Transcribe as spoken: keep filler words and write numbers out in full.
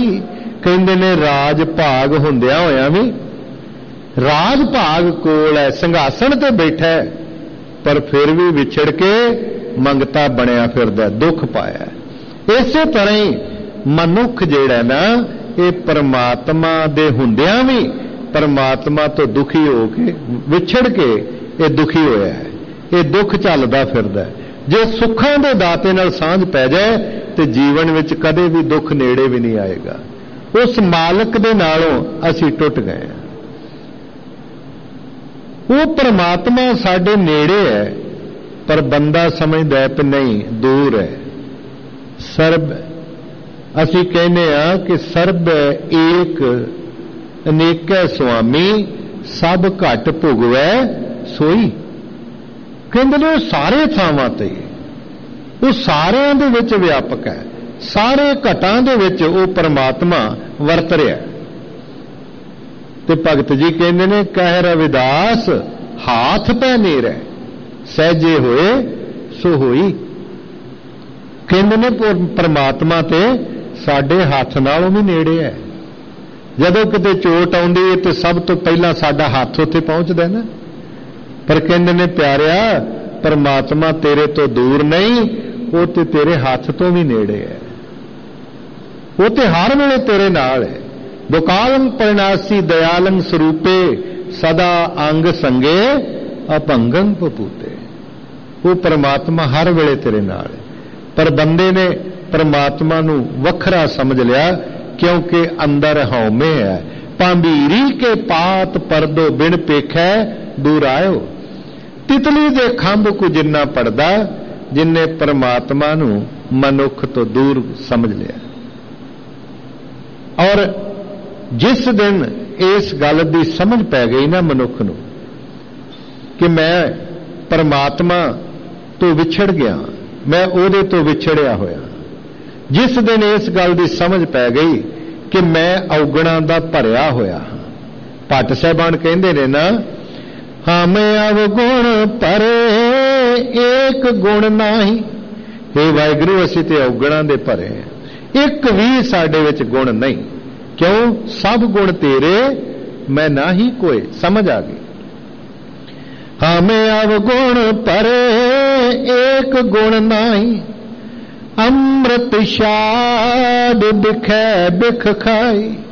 ਕਹਿੰਦੇ ਨੇ ਰਾਜ ਭਾਗ ਹੁੰਦਿਆਂ ਹੋਇਆਂ ਵੀ ਰਾਜ ਭਾਗ ਕੋਲ ਹੈ, ਸਿੰਘਾਸਣ ਤੇ ਬੈਠਾ ਹੈ, ਪਰ ਫਿਰ ਵੀ ਵਿਛੜ ਕੇ ਮੰਗਤਾ ਬਣਿਆ ਫਿਰਦਾ, ਦੁੱਖ ਪਾਇਆ। ਇਸੇ ਤਰ੍ਹਾਂ ਹੀ ਮਨੁੱਖ ਜਿਹੜਾ ਨਾ ਇਹ ਪਰਮਾਤਮਾ ਦੇ ਹੁੰਦਿਆਂ ਵੀ ਪਰਮਾਤਮਾ ਤੋਂ ਦੁਖੀ ਹੋ ਕੇ ਵਿਛੜ ਕੇ ਇਹ ਦੁਖੀ ਹੋਇਆ ਹੈ, ਇਹ ਦੁੱਖ ਚੱਲਦਾ ਫਿਰਦਾ। ਜੇ ਸੁੱਖਾਂ ਦੇ ਦਾਤੇ ਨਾਲ ਸਾਂਝ ਪੈ ਜਾਏ ਤੇ ਜੀਵਨ ਵਿੱਚ ਕਦੇ ਵੀ ਦੁੱਖ ਨੇੜੇ ਵੀ ਨਹੀਂ ਆਏਗਾ। ਉਸ ਮਾਲਕ ਦੇ ਨਾਲੋਂ ਅਸੀਂ ਟੁੱਟ ਗਏ ਹਾਂ। ਉਹ ਪਰਮਾਤਮਾ ਸਾਡੇ ਨੇੜੇ ਹੈ, ਪਰ ਬੰਦਾ ਸਮਝਦਾ ਕਿ ਨਹੀਂ, ਦੂਰ ਹੈ। ਸਰਬ ਅਸੀਂ ਕਹਿੰਦੇ ਹਾਂ ਕਿ ਸਰਬ ਏਕ ਅਨੇਕੈ ਸੁਆਮੀ, ਸਭ ਘਟ ਭੁਗਵੈ ਸੋਈ। ਕਹਿੰਦੇ ਨੇ ਉਹ ਸਾਰੇ ਥਾਵਾਂ ਤੇ, ਉਹ ਸਾਰਿਆਂ ਦੇ ਵਿੱਚ ਵਿਆਪਕ ਹੈ, ਸਾਰੇ ਘਟਾਂ ਦੇ ਵਿੱਚ ਉਹ ਪਰਮਾਤਮਾ ਵਰਤ ਰਿਹਾ। ਤੇ ਭਗਤ ਜੀ ਕਹਿੰਦੇ ਨੇ ਕਹਿ ਰਵਿਦਾਸ ਹਾਥ ਪੈ ਨੇਰੈ, ਸਹਿਜੇ ਹੋਏ ਸੋ ਹੋਈ। ਕਹਿੰਦੇ ਨੇ ਪਰਮਾਤਮਾ ਤੇ ਸਾਡੇ ਹੱਥ ਨਾਲੋਂ ਵੀ ਨੇੜੇ ਹੈ। ਜਦੋਂ ਕਿਤੇ ਚੋਟ ਆਉਂਦੀ ਹੈ ਤੇ ਸਭ ਤੋਂ ਪਹਿਲਾਂ ਸਾਡਾ ਹੱਥ ਉੱਥੇ ਪਹੁੰਚਦਾ ਨਾ। ਪਰ ਕਹਿੰਦੇ ਨੇ ਪਿਆਰਿਆ, ਪਰਮਾਤਮਾ ਤੇਰੇ ਤੋਂ ਦੂਰ ਨਹੀਂ, ਉਹ ਤੇ ਤੇਰੇ ਹੱਥ ਤੋਂ ਵੀ ਨੇੜੇ ਹੈ, ਉਹ ਤੇ ਹਰ ਵੇਲੇ ਤੇਰੇ ਨਾਲ ਹੈ। ਦੁਕਾਲੰ ਪਰਨਾਸੀ ਦਇਆਲੰ ਸਰੂਪੇ, ਸਦਾ ਅੰਗ ਸੰਗੇ ਅਭੰਗੰ ਪਪੂਤੇ। ਉਹ ਪਰਮਾਤਮਾ ਹਰ ਵੇਲੇ ਤੇਰੇ ਨਾਲ ਹੈ। ਪਰ ਬੰਦੇ ਨੇ ਪਰਮਾਤਮਾ ਨੂੰ ਵੱਖਰਾ ਸਮਝ ਲਿਆ, ਕਿਉਂਕਿ ਅੰਦਰ ਹਉਮੈ ਹੈ। ਭਾਂਬੀਰੀ ਕੇ ਪਾਤ ਪਰਦੋ ਬਿਨ ਪੇਖੈ ਦੂਰ ਆਇਓ। ਤਿਤਲੀ ਦੇ ਖੰਭ ਕੋ ਜਿੰਨਾ ਪੜਦਾ, ਜਿਨਨੇ ਪਰਮਾਤਮਾ ਨੂੰ ਮਨੁੱਖ ਤੋਂ ਦੂਰ ਸਮਝ ਲਿਆ। ਔਰ ਜਿਸ ਦਿਨ ਇਸ ਗੱਲ ਦੀ ਸਮਝ ਪੈ ਗਈ ਨਾ ਮਨੁੱਖ ਨੂੰ ਕਿ ਮੈਂ ਪਰਮਾਤਮਾ ਤੋਂ ਵਿਛੜ ਗਿਆ, ਮੈਂ ਉਹਦੇ ਤੋਂ ਵਿਛੜਿਆ ਹੋਇਆ, ਜਿਸ ਦਿਨ ਇਸ ਗੱਲ ਦੀ ਸਮਝ ਪੈ ਗਈ ਕਿ ਮੈਂ ਔਗਣਾਂ ਦਾ ਭਰਿਆ ਹੋਇਆ। ਭੱਟ ਸਾਹਿਬਾਨ ਕਹਿੰਦੇ ਨੇ ਨਾ, ਹਮ ਅਵਗੁਣ ਭਰੇ ਏਕ ਗੁਣ ਨਾਹੀ। हे ਵਾਹਿਗੁਰੂ, ਅਸੀਂ ਤੇ ਔਗਣਾਂ ਦੇ ਭਰੇ, ਇੱਕ ਵੀ ਸਾਡੇ ਵਿੱਚ ਗੁਣ ਨਹੀਂ। ਕਿਉਂ? ਸਭ ਗੁਣ ਤੇਰੇ, ਮੈਂ ਨਾ ਹੀ ਕੋਈ। ਸਮਝ ਆ ਗਈ। ਹਮ ਅਵਗੁਣ ਭਰੇ ਏਕ ਗੁਣ ਨਾਹੀ, ਅੰਮ੍ਰਿਤ ਛਾੜ ਬਿਖੈ ਬਿਖ ਖਾਈ।